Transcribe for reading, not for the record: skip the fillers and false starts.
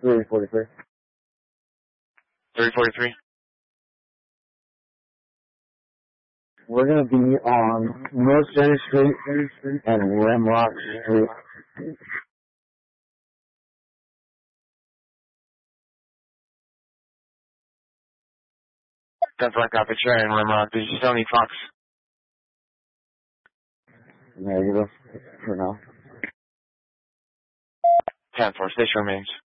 343. 343. We're going to be on North Center Street and Rimrock Street. 10-4 copy, Cherry and Rimrock. Did you still need Fox? Negative for now. 10-4, station remains.